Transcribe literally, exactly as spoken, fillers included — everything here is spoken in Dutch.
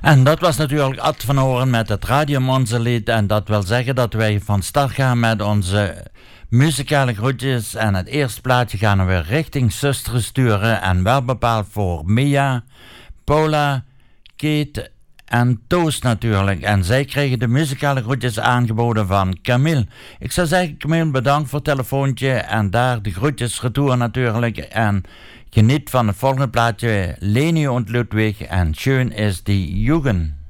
En dat was natuurlijk Ad van Horen met het Radio Monza lied. En dat wil zeggen dat wij van start gaan met onze muzikale groetjes. En het eerste plaatje gaan we richting Zusteren sturen. En wel bepaald voor Mia, Paula, Kate en Toos natuurlijk. En zij kregen de muzikale groetjes aangeboden van Camille. Ik zou zeggen, Camille, bedankt voor het telefoontje. En daar de groetjes retour natuurlijk. En geniet van het volgende plaatje, Leni und Ludwig en Schön ist die Jugend.